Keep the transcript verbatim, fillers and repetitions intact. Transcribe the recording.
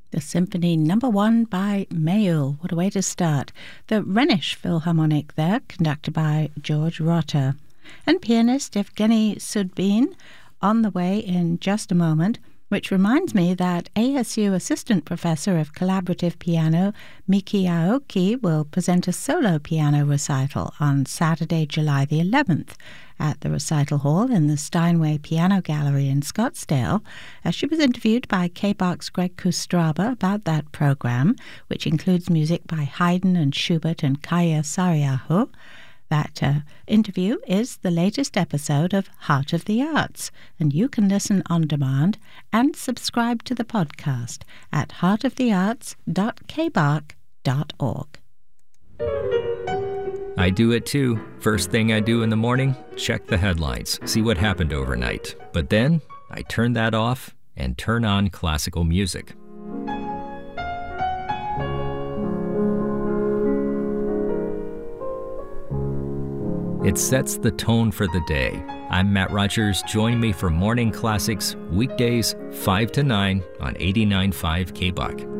The Symphony Number One by Mayul. What a way to start. The Rhenish Philharmonic there, conducted by George Rotter. And pianist Evgeny Sudbin on the way in just a moment, which reminds me that A S U Assistant Professor of Collaborative Piano Miki Aoki will present a solo piano recital on Saturday, July the eleventh at the Recital Hall in the Steinway Piano Gallery in Scottsdale. As she was interviewed by K B O C's Greg Kustraba about that program, which includes music by Haydn and Schubert and Kaya Sariaho. That uh, interview is the latest episode of Heart of the Arts, and you can listen on demand and subscribe to the podcast at heart of the arts dot k b o c dot org. I do it too. First thing I do in the morning, check the headlines, see what happened overnight. But then I turn that off and turn on classical music. It sets the tone for the day. I'm Matt Rogers. Join me for Morning Classics, weekdays five to nine on eighty-nine point five K B O C.